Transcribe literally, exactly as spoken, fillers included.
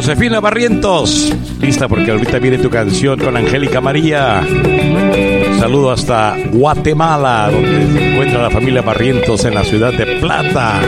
Josefina Barrientos, lista porque ahorita viene tu canción con Angélica María. Saludo hasta Guatemala, donde se encuentra la familia Barrientos en la ciudad de Plata.